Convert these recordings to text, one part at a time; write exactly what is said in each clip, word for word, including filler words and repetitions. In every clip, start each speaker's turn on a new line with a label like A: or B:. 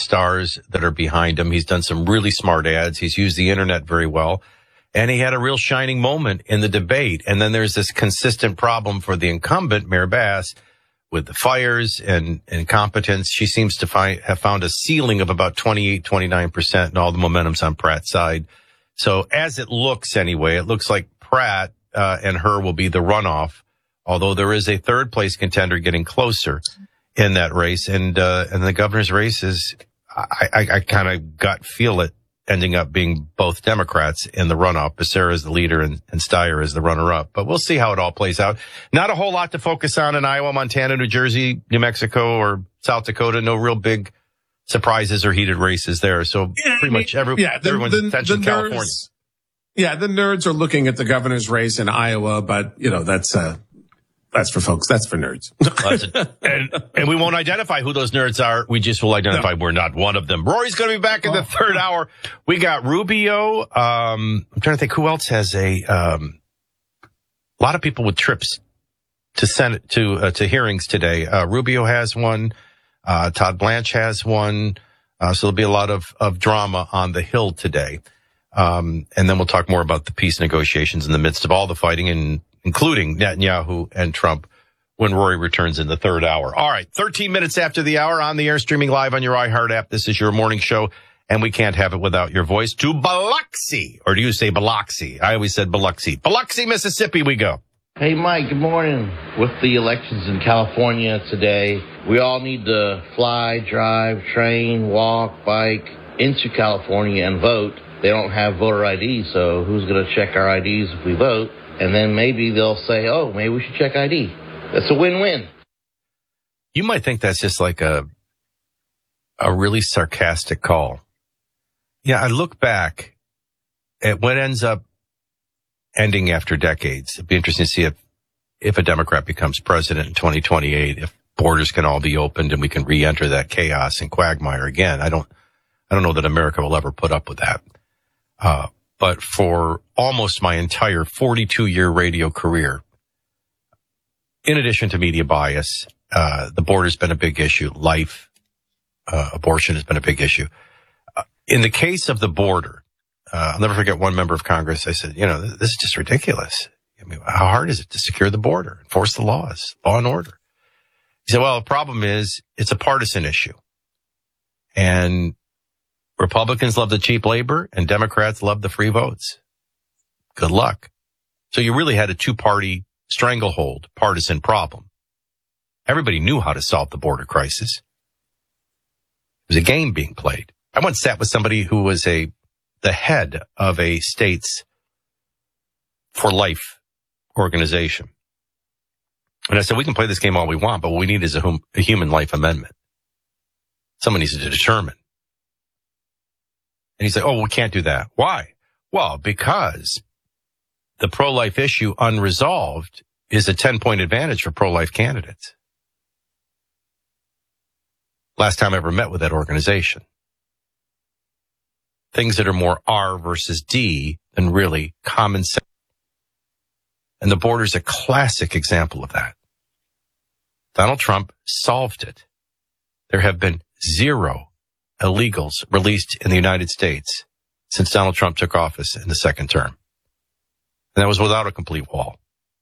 A: stars that are behind him. He's done some really smart ads. He's used the internet very well. And he had a real shining moment in the debate. And then there's this consistent problem for the incumbent, Mayor Bass, with the fires and incompetence. She seems to find, have found a ceiling of about twenty-eight, twenty-nine percent, and all the momentum's on Pratt's side. So as it looks anyway, it looks like Pratt uh, and her will be the runoff, although there is a third place contender getting closer in that race. And uh, and the governor's race is, I, I, I kind of gut feel it ending up being both Democrats in the runoff. Becerra is the leader and, and Steyer is the runner-up. But we'll see how it all plays out. Not a whole lot to focus on in Iowa, Montana, New Jersey, New Mexico, or South Dakota. No real big surprises or heated races there. So yeah, pretty much every, yeah, the,
B: the,
A: everyone's
B: the
A: attention
B: nerds,
A: California.
B: Yeah, the nerds are looking at the governor's race in Iowa, but, you know, that's uh, that's for folks. That's for nerds.
A: and, and we won't identify who those nerds are. We just will identify no. we're not one of them. Rory's going to be back in the third hour. We got Rubio. Um, I'm trying to think who else has a um, a lot of people with trips to Senate to uh, to hearings today. Uh, Rubio has one. Uh, Todd Blanche has one. Uh, so there'll be a lot of, of drama on the Hill today. Um, and then we'll talk more about the peace negotiations in the midst of all the fighting, and including Netanyahu and Trump, when Rory returns in the third hour. All right, thirteen minutes after the hour, on the air, streaming live on your iHeart app. This is your morning show, and we can't have it without your voice. To Biloxi, or do you say Biloxi? I always said Biloxi. Biloxi, Mississippi, we go.
C: Hey, Mike, good morning. With the elections in California today, we all need to fly, drive, train, walk, bike into California and vote. They don't have voter I D, so who's going to check our I Ds if we vote? And then maybe they'll say, oh, maybe we should check I D. That's a win-win.
A: You might think that's just like a a really sarcastic call. Yeah, I look back at what ends up ending after decades. It'd be interesting to see if, if a Democrat becomes president in twenty twenty-eight, if borders can all be opened and we can re-enter that chaos and quagmire again. I don't, I don't know that America will ever put up with that. Uh, but for almost my entire forty-two year radio career, in addition to media bias, uh, the border's been a big issue. Life, uh, abortion has been a big issue. Uh, in the case of the border, uh, I'll never forget one member of Congress. I said, you know, this, this is just ridiculous. I mean, how hard is it to secure the border, enforce the laws, law and order? He said, well, the problem is it's a partisan issue. And Republicans love the cheap labor and Democrats love the free votes. Good luck. So you really had a two-party stranglehold partisan problem. Everybody knew how to solve the border crisis. It was a game being played. I once sat with somebody who was a the head of a state's for life organization. And I said, we can play this game all we want, but what we need is a, hum, a human life amendment. Someone needs to determine. And he's like, oh, we can't do that. Why? Well, because the pro-life issue unresolved is a ten-point advantage for pro-life candidates. Last time I ever met with that organization. Things that are more R versus D than really common sense. And the border's a classic example of that. Donald Trump solved it. There have been zero illegals released in the United States since Donald Trump took office in the second term. And that was without a complete wall.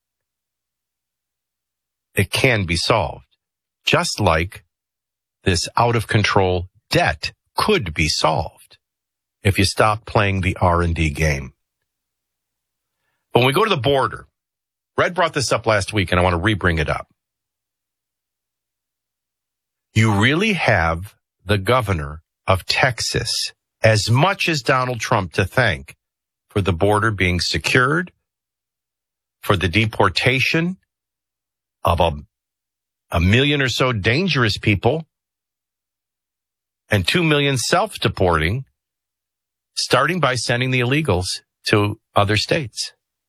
A: It can be solved. Just like this out-of-control debt could be solved if you stop playing the R and D game. But when we go to the border, Red brought this up last week, and I want to re-bring it up. You really have the governor of Texas, as much as Donald Trump, to thank for the border being secured, for the deportation of a, a million or so dangerous people, and two million self-deporting, starting by sending the illegals to other states.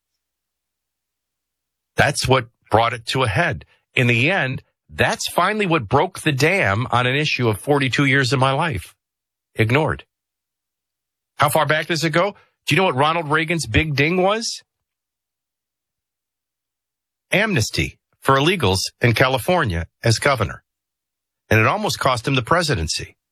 A: That's what brought it to a head. In the end, that's finally what broke the dam on an issue of forty-two years of my life. Ignored. How far back does it go? Do you know what Ronald Reagan's big ding was? Amnesty for illegals in California as governor. And it almost cost him the presidency.